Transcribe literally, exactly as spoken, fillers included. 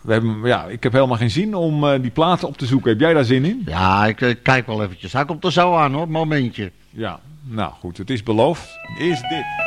we hebben, ja, ik heb helemaal geen zin om uh, die platen op te zoeken. Heb jij daar zin in? Ja, ik uh, kijk wel eventjes. Hij komt er zo aan hoor, momentje. Ja, nou goed, het is beloofd. Is dit.